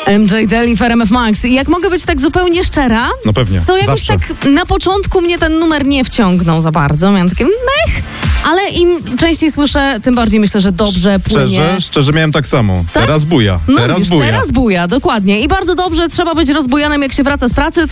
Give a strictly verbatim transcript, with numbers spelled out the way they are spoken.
M J Daly w R M F Max. I jak mogę być tak zupełnie szczera, No pewnie, to jakoś zawsze. tak na początku mnie ten numer nie wciągnął za bardzo. Miałam takie mech, ale im częściej słyszę, tym bardziej myślę, że dobrze płynie. Szczerze, szczerze miałem tak samo. Tak? Teraz buja, No teraz widzisz, buja. teraz buja, dokładnie. I bardzo dobrze, trzeba być rozbujanym, jak się wraca z pracy.